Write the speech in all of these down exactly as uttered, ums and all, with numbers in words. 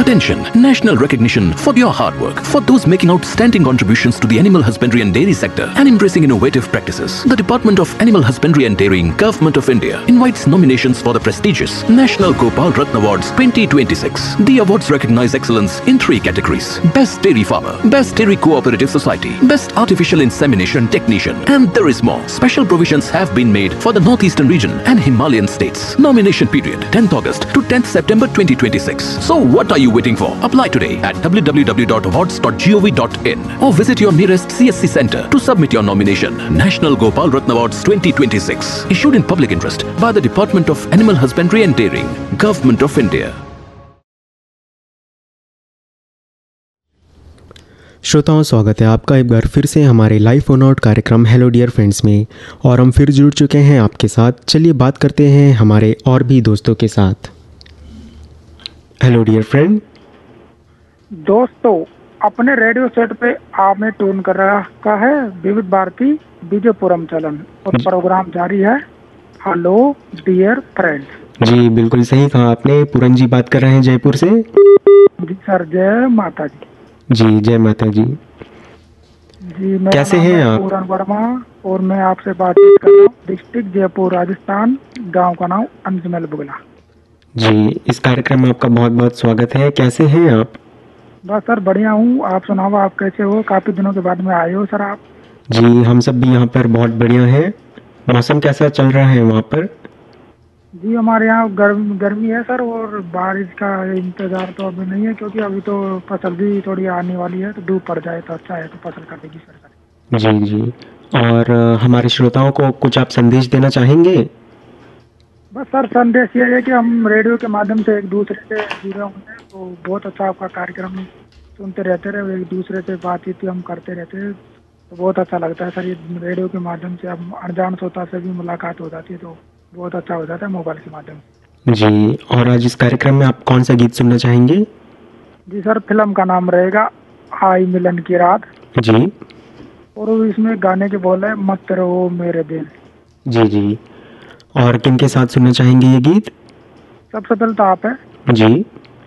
Attention, national recognition for your hard work, for those making outstanding contributions to the animal husbandry and dairy sector and embracing innovative practices. The Department of Animal Husbandry and Dairying, Government of India invites nominations for the prestigious National Gopal Ratna Awards twenty twenty-six. The awards recognize excellence in three categories: Best Dairy Farmer, Best Dairy Cooperative Society, Best Artificial Insemination Technician, and there is more. Special provisions have been made for the Northeastern region and Himalayan states. Nomination period tenth August to tenth September twenty twenty-six. So what are you waiting for? Apply today at w w w dot awards dot gov dot in or visit your nearest C S C center to submit your nomination. National Gopal Ratna Awards twenty twenty-six, issued in public interest by the Department of Animal Husbandry and Dairying, Government of India. श्रोताओं, स्वागत है आपका एक बार फिर से हमारे live phone out कार्यक्रम hello dear friends में। और हम फिर जुड़ चुके हैं आपके साथ। चलिए बात करते हैं हमारे और भी दोस्तों के साथ। Hello dear friend. दोस्तों, अपने रेडियो सेट पे आपने ट्यून कर रखा है विविध भारती विजयपुरम चलन और प्रोग्राम जारी है हेलो डियर फ्रेंड्स। जी बिल्कुल सही कहा आपने। पूरन जी बात कर रहे हैं जयपुर से। जी सर, जय माता जी। जी जय माता जी। जी मैं कैसे हैं आप? पूरन वर्मा और मैं आपसे बातचीत कर रहा हूँ डिस्ट्रिक्ट जयपुर राजस्थान, गांव का नाम अंजमल बुगला। जी इस कार्यक्रम में आपका बहुत बहुत स्वागत है। कैसे हैं आप? बस सर बढ़िया हूँ, आप सुनाओ आप कैसे हो? काफी दिनों के बाद में आए हो सर आप। जी हम सब भी यहाँ पर बहुत बढ़िया हैं। मौसम कैसा चल रहा है वहाँ पर? जी हमारे यहाँ गर्म गर्मी है सर, और बारिश का इंतजार तो अभी नहीं है क्योंकि अभी तो फसल भी थोड़ी आने वाली है, तो धूप पड़ जाए तो अच्छा है, तो फसल कर देगी सरकार। जी जी। और अ, हमारे श्रोताओं को कुछ आप संदेश देना चाहेंगे? बस सर संदेश ये है कि हम रेडियो के माध्यम से एक दूसरे से जुड़े हुए हैं, तो बहुत अच्छा आपका कार्यक्रम सुनते रहते रहे, एक दूसरे से बातचीत हम करते रहते हैं, तो बहुत अच्छा लगता है सर। ये रेडियो के माध्यम से हम अनजान श्रोता से भी मुलाकात हो जाती है, तो बहुत अच्छा हो जाता है मोबाइल के माध्यम से। जी और आज इस कार्यक्रम में आप कौन सा गीत सुनना चाहेंगे? जी सर, फिल्म का नाम रहेगा आई मिलन की रात, जी। और इसमें गाने के बोल है मत रहो मेरे दिल। जी जी। और किन के साथ सुनना चाहेंगे ये गीत? सबसे पहले तो आप है जी।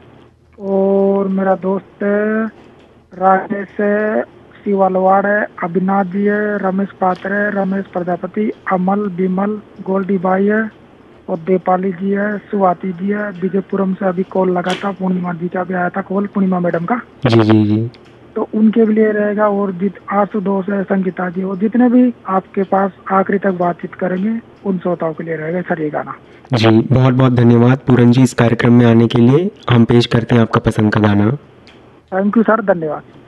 और मेरा दोस्त है राजेश है, शिवालवाड़ है, अविनाश जी है, रमेश पात्र है, रमेश प्रजापति, अमल, विमल, गोल्डी बाई है और देपाली जी है, सुवाती जी है। विजयपुरम से अभी कॉल लगा था, पूर्णिमा जी का भी आया था कॉल, पूर्णिमा मैडम का। जी जी जी। तो उनके भी लिए रहेगा, और जित आशुतोष है, संगीता जी, और जितने भी आपके पास आखिरी तक बातचीत करेंगे उन श्रोताओं के लिए रहेगा सर ये गाना। जी बहुत बहुत धन्यवाद पूरन जी इस कार्यक्रम में आने के लिए। हम पेश करते हैं आपका पसंद का गाना। थैंक यू सर, धन्यवाद।